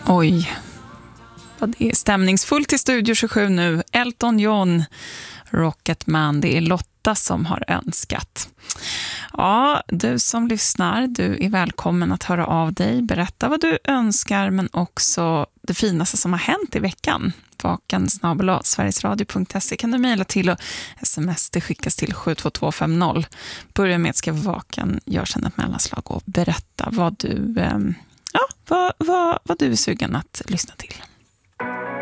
Oj, vad det är stämningsfullt i Studio 27 nu. Elton John, Rocketman. Det är Lotta som har önskat. Ja, du som lyssnar, du är välkommen att höra av dig. Berätta vad du önskar, men också det finaste som har hänt i veckan. vaken@sverigesradio.se kan du mejla till, och sms det skickas till 72250. Börja med att skriva vaken, gör sedan ett mellanslag och berätta vad du, vad du är sugen att lyssna till.